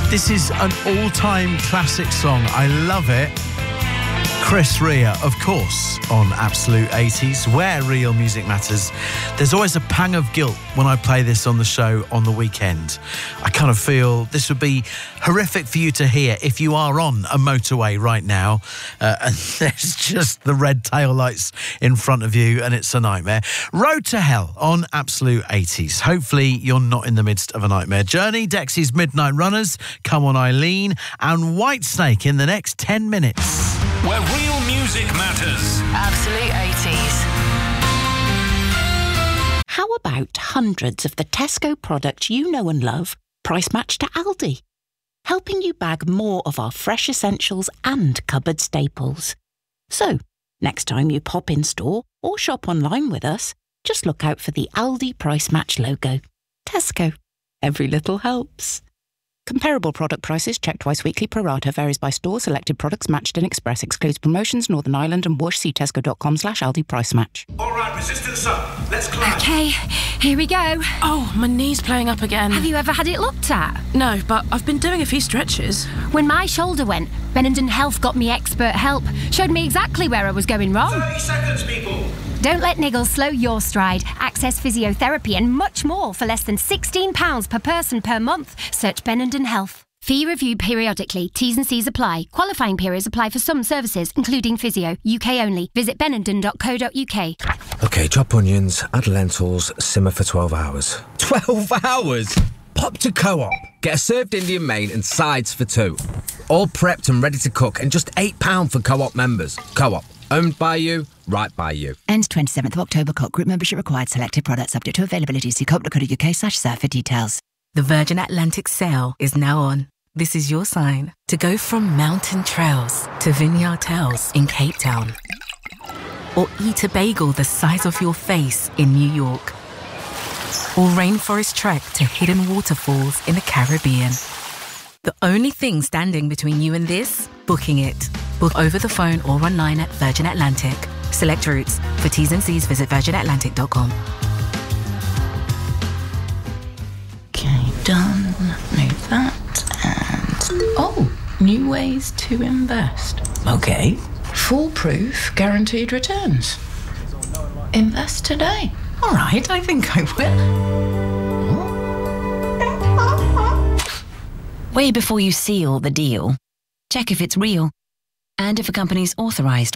This is an all-time classic song. I love it. Chris Rea, of course, on Absolute 80s, where real music matters. There's always a pang of guilt when I play this on the show on the weekend. I kind of feel this would be horrific for you to hear if you are on a motorway right now and there's just the red taillights in front of you and it's a nightmare. Road to Hell on Absolute 80s. Hopefully you're not in the midst of a nightmare journey. Dexy's Midnight Runners, Come On Eileen, and Whitesnake in the next 10 minutes. Where real music matters. Absolute 80s. How about hundreds of the Tesco products you know and love, price matched to Aldi? Helping you bag more of our fresh essentials and cupboard staples. So, next time you pop in store or shop online with us, just look out for the Aldi price match logo. Tesco. Every little helps. Comparable product prices checked twice weekly. Pro rata varies by store. Selected products matched in Express. Excludes promotions. Northern Ireland and Wash. See tesco.com/Aldi price match. All right, resistance up. Let's climb. Okay, here we go. Oh, my knee's playing up again. Have you ever had it looked at? No, but I've been doing a few stretches. When my shoulder went, Benenden Health got me expert help. Showed me exactly where I was going wrong. 30 seconds, people. Don't let niggles slow your stride. Access physiotherapy and much more for less than £16 per person per month. Search Benenden Health. Fee reviewed periodically. T's and C's apply. Qualifying periods apply for some services, including physio. UK only. Visit benenden.co.uk. OK, chop onions, add lentils, simmer for 12 hours. 12 hours? Pop to Co-op. Get a served Indian main and sides for £2. All prepped and ready to cook and just £8 for Co-op members. Co-op. Owned by you, right by you. Ends 27th of October. Co-op group membership required. Selected products subject to availability. See co-op.co.uk/serve for details. The Virgin Atlantic sale is now on. This is your sign to go from mountain trails to vineyard tales in Cape Town. Or eat a bagel the size of your face in New York. Or rainforest trek to hidden waterfalls in the Caribbean. The only thing standing between you and this? Booking it. Book over the phone or online at Virgin Atlantic. Select routes. For T's and C's, visit virginatlantic.com. Okay, done. Move that. And... oh, new ways to invest. Okay. Foolproof guaranteed returns. Invest today. All right, I think I will. Way before you seal the deal, check if it's real and if a company's authorised